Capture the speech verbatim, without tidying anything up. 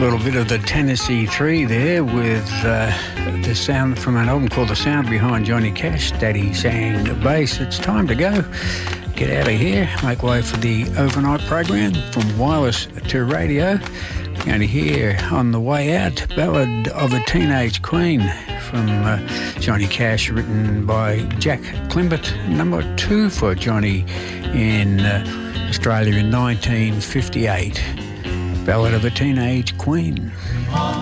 little bit of the Tennessee Three there with uh, the sound from an album called The Sound Behind Johnny Cash. Daddy sang the bass. It's time to go. Get out of here. Make way for the overnight program from wireless to radio. You're going to hear on the way out Ballad of a Teenage Queen from uh, Johnny Cash, written by Jack Klimbert, number two for Johnny in uh, Australia in nineteen fifty-eight. Ballad of a Teenage Queen.